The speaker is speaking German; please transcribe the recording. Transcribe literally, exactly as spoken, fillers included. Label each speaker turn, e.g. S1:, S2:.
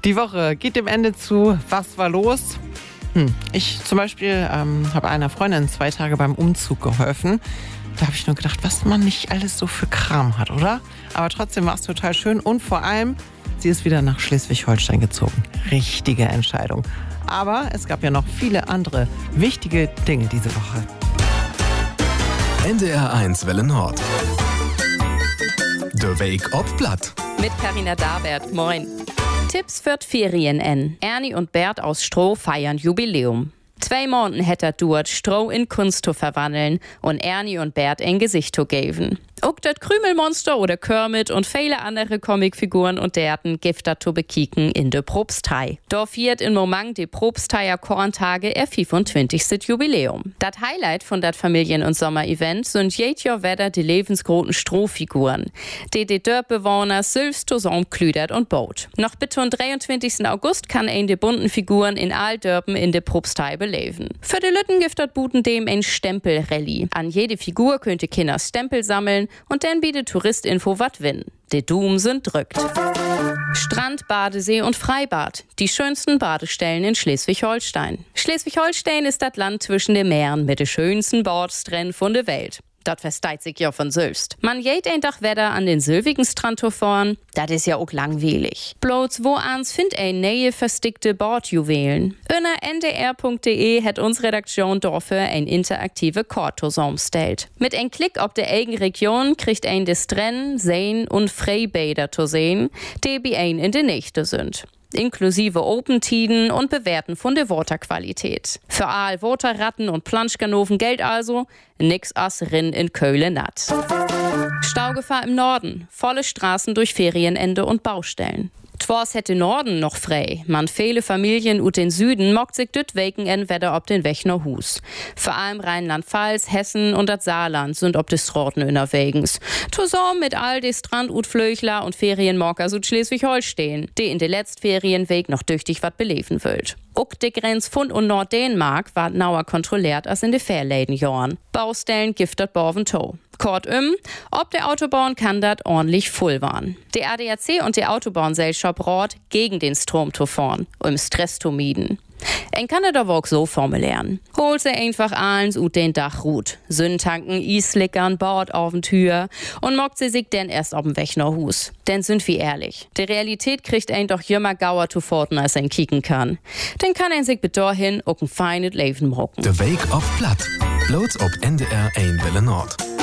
S1: Die Woche geht dem Ende zu. Was war los? Hm. Ich zum Beispiel ähm, habe einer Freundin zwei Tage beim Umzug geholfen. Da habe ich nur gedacht, was man nicht alles so für Kram hat, oder? Aber trotzdem war es total schön und vor allem, sie ist wieder nach Schleswig-Holstein gezogen. Richtige Entscheidung. Aber es gab ja noch viele andere wichtige Dinge diese Woche.
S2: N D R eins Welle Nord. Der Weg ob Blatt.
S3: Mit Carina Dabert. Moin. Tipps für die Ferien en. Ernie und Bert aus Stroh feiern Jubiläum. Zwei Monaten hätte dort Stroh in Kunst zu verwandeln und Ernie und Bert ein Gesicht zu geben. Auch das Krümelmonster oder Kermit und viele andere Comicfiguren und derten gifter zu bekicken in de Propstei. Da fiert in Moment die Propsteier Korntage ihr fünfundzwanzigste Jubiläum. Das Highlight von dat Familien- und Sommer-Event sind jedes Jahr wieder die lebensgroßen Strohfiguren, die die Dörpbewohner selbst zusammenklüdert und baut. Noch bis zum dreiundzwanzigsten August kann ein die bunten Figuren in all Dörpen in de Propstei beleben. Für die Lütten gibt das Buten dem ein Stempel-Rallye. An jede Figur könnte Kinder Stempel sammeln und dann bietet Touristinfo wat win. Die Doom sind drückt. Strand, Badesee und Freibad. Die schönsten Badestellen in Schleswig-Holstein. Schleswig-Holstein ist das Land zwischen den Meeren mit den schönsten Badstränden von der Welt. Das versteht sich ja von selbst. Man geht ein Tag Wetter an den sylvigen Strand fahren, das ist ja auch langweilig. Bloß wo ans find ein neue verstickte Bordjuwelen. Unter n d r punkt d e hat uns Redaktion dafür ein interaktive Kort zusammengestellt. Mit ein Klick auf der eigenen Region kriegt ein des Strände, Seen und Freibäder zu sehen, die bei ein in der Nächte sind. Inklusive Opentiden und Bewerten von der Waterqualität. Für all Waterratten und Planschganoven gilt also, nix as rin in Köln nat. Staugefahr im Norden, volle Straßen durch Ferienende und Baustellen. Twors hätte Norden noch frei. Man viele Familien ut den Süden mockt sich düt weken en Wetter ob den Wechner Hus. Vor allem Rheinland-Pfalz, Hessen und das Saarland sind ob des Roten unterwegs. Zusammen mit all des Strand ut Flöchler und Ferienmorker ut Schleswig-Holstein, die in de Letztferienweg noch tüchtig wat beleven wölt. Auch die Grenz von und Norddänemark war nauer kontrolliert als in de verleden Jahren. Baustellen giftet Borven to. Kurzum, ob der Autobahn kann dat ordentlich voll waren. Der A D A C und die Autobahngesellschaft rät gegen den Strom zu fahren, um Stress zu mieden. Ein kann das auch so formulieren. Holt sie einfach eins ut den Dach ruht. Sündtanken, Islickern, Bord auf den Tür und mockt sie sich denn erst auf dem Wechner Hus. Denn sind wir ehrlich, die Realität kriegt ein doch jümmer Gauer zu forten, als ein kicken kann. Denn kann ein sich bedorhin auch ein feines Leben rocken.
S2: Der Weg auf Blatt. Bloß ob N D R eins Welle Nord.